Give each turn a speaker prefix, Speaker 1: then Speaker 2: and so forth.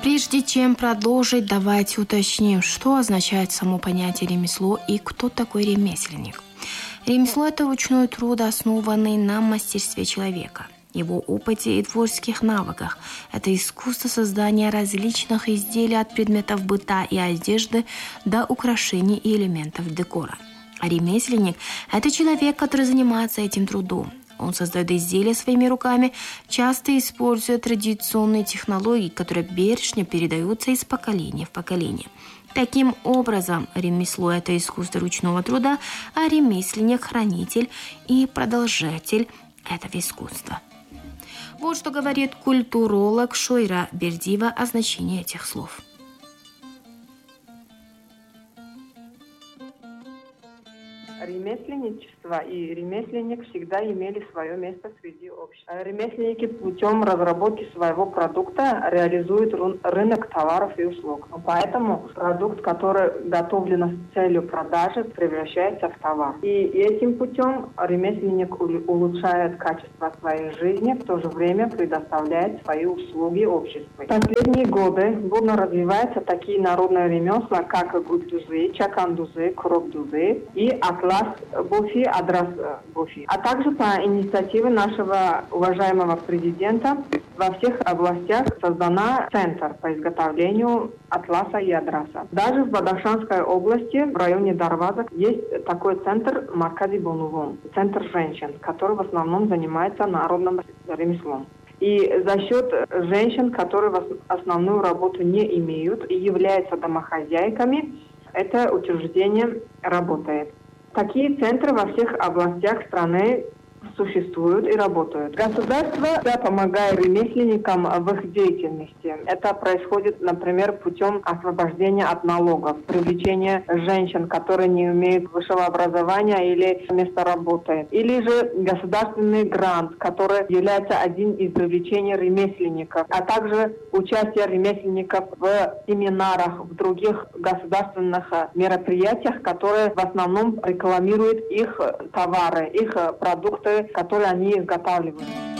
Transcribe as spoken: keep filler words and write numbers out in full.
Speaker 1: Прежде чем продолжить, давайте уточним, что означает само понятие ремесло и кто такой ремесленник. Ремесло – это ручной труд, основанный на мастерстве человека, его опыте и творческих навыках. Это искусство создания различных изделий от предметов быта и одежды до украшений и элементов декора. А ремесленник – это человек, который занимается этим трудом. Он создает изделия своими руками, часто используя традиционные технологии, которые бережно передаются из поколения в поколение. Таким образом, ремесло – это искусство ручного труда, а ремесленник – хранитель и продолжатель этого искусства. Вот что говорит культуролог Шойра Бердиева о значении этих слов.
Speaker 2: Ремесленничество и ремесленник всегда имели свое место среди общества. Ремесленники путем разработки своего продукта реализуют рынок товаров и услуг. Поэтому продукт, который готовлен с целью продажи, превращается в товар. И этим путем ремесленник улучшает качество своей жизни, в то же время предоставляет свои услуги обществу. В последние годы бурно развиваются такие народные ремесла, как гульдузы, чакандузы, курокдузы и атлас Буфи, Адрас Буфи. А также по инициативе нашего уважаемого президента во всех областях создана центр по изготовлению атласа и адраса. Даже в Бадахшанской области, в районе Дарваза, есть такой центр Маркази Бонувон, центр женщин, который в основном занимается народным ремеслом. И за счет женщин, которые основную работу не имеют и являются домохозяйками, это учреждение работает. Такие центры во всех областях страны существуют и работают. Государство помогает ремесленникам в их деятельности. Это происходит, например, путем освобождения от налогов, привлечения женщин, которые не имеют высшего образования или места работы. Или же государственный грант, который является одним из привлечений ремесленников, а также участие ремесленников в семинарах, в других государственных мероприятиях, которые в основном рекламируют их товары, их продукты, которые они изготавливают.